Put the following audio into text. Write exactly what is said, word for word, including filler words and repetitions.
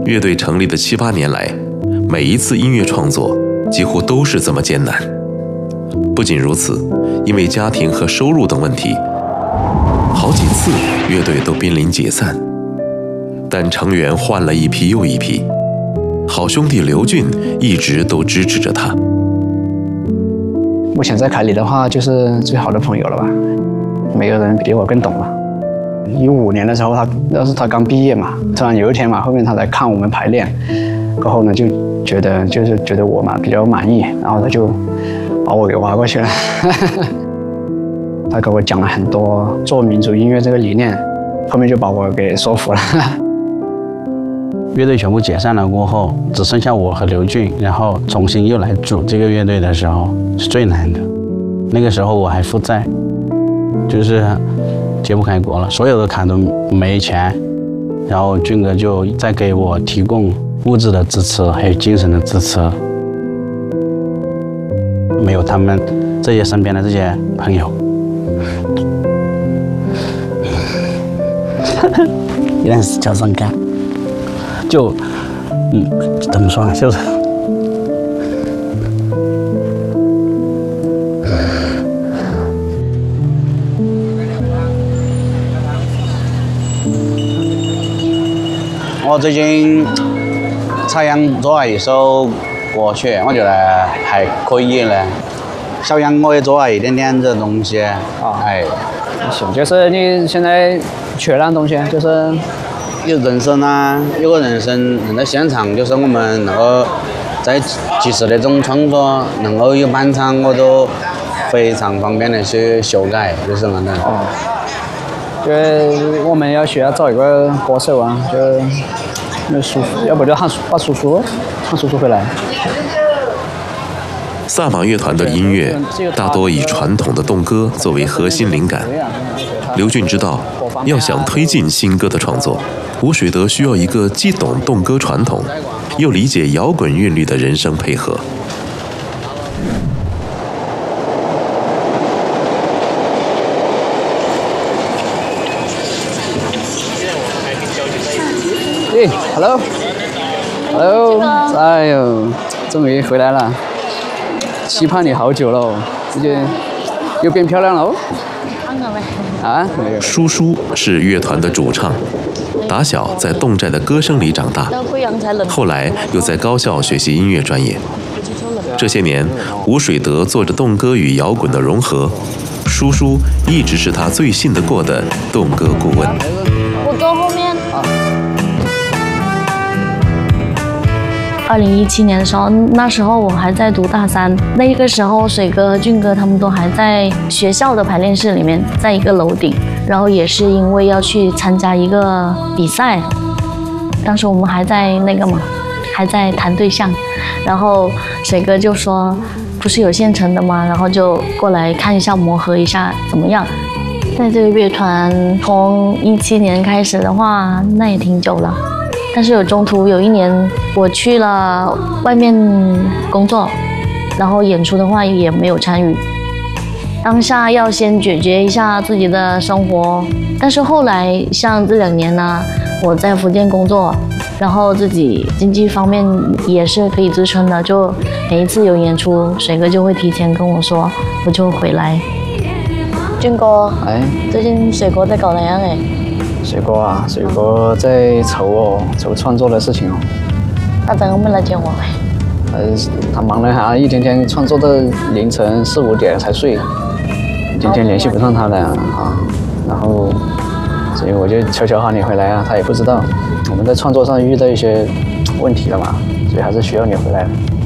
乐队成立的七八年来，每一次音乐创作几乎都是这么艰难。不仅如此，因为家庭和收入等问题，好几次乐队都濒临解散。但成员换了一批又一批，好兄弟刘俊一直都支持着他。 目前在凯里的话，就是最好的朋友了吧。每个人比我更懂了。一五年的时候，他那是他刚毕业嘛，突然有一天嘛，后面他来看我们排练，过后呢就觉得就是觉得我嘛比较满意，然后他就把我给挖过去了。他给我讲了很多做民族音乐这个理念，后面就把我给说服了。 乐队全部解散了过后，只剩下我和刘俊，然后重新又来组这个乐队的时候是最难的。那个时候我还负债，就是揭不开锅了，所有的卡都没钱，然后俊哥就在给我提供物质的支持，还有精神的支持。没有他们这些身边的这些朋友，有点是脚上干。就，嗯，怎么说呢？就是，我最近采样做了一首歌曲，我觉得还可以嘞。小样我也做了一点点这东西，啊，哎， 行，就是你现在缺那东西，就是。 有人声啊，有个人声能在现场，就是我们能够在即时的这种创作，能够有伴唱，我都非常方便的去修改，就是什么的。 哦。就是我们要需要找一个歌手啊，就那叔叔，要不就喊把叔叔，喊叔叔回来。 萨满乐团的音乐大多以传统的动歌作为核心灵感。刘俊知道，要想推进新歌的创作，吴水德需要一个既懂动歌传统，又理解摇滚韵律的人声配合。 哎 ，hello，hello， 哎呦，终于回来了，期盼你好久了，最近又变漂亮了哦。啊，没有。 舒舒是乐团的主唱，打小在侗寨的歌声里长大，后来又在高校学习音乐专业。这些年，吴水德做着动歌与摇滚的融合，舒舒一直是他最信得过的动歌顾问。 我坐后面。二零一七年的时候，那时候我还在读大三，那个时候水哥、俊哥他们都还在学校的排练室里面，在一个楼顶。然后也是因为要去参加一个比赛，当时我们还在那个嘛，还在谈对象。然后水哥就说，不是有现成的吗？然后就过来看一下，磨合一下怎么样。在这个乐团从一七年开始的话，那也挺久了。但是有中途有一年我去了外面工作，然后演出的话也没有参与。当下要先解决一下自己的生活，但是后来像这两年呢，我在福建工作，然后自己经济方面也是可以支撑的，就每一次有演出，水哥就会提前跟我说，我就回来。俊哥，哎，最近水哥在搞哪样哎？ 水哥啊，水哥在筹哦，筹创作的事情哦。 他等我们来接我。 呃，他忙得很，一天天创作到凌晨四五点才睡，今天联系不上他了啊。然后，所以我就求求喊你回来啊，他也不知道我们在创作上遇到一些问题了嘛，所以还是需要你回来。